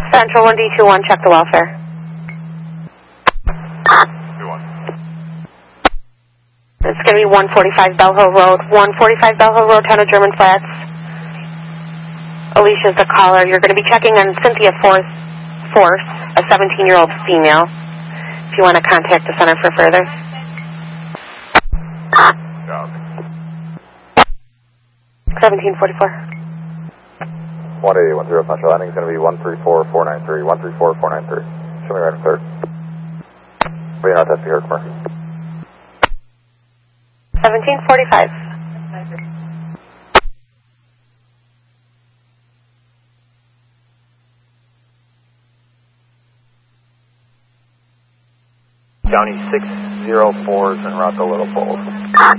Central 1D21, check the welfare. 2-1. It's going to be 145 Bell Hill Road. 145 Bell Hill Road, town of German Flats. Alicia's the caller. You're going to be checking on Cynthia Force, a 17-year-old female. If you want to contact the center for further. Yeah, okay. 1744. 1810 Central Landing is going to be 134493. 134493. Show me right and third. We are not testing here, commercial. 1745. County 604 is en route to Little Falls.